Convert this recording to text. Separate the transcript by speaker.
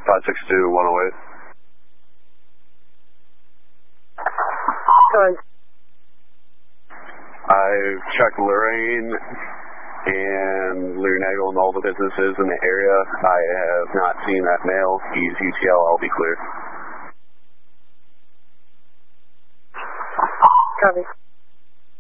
Speaker 1: 562-108.
Speaker 2: Sorry.
Speaker 1: I've checked Lorraine and Learnagle and all the businesses in the area. I have not seen that male. He's UTL. I'll be clear.
Speaker 2: Copy.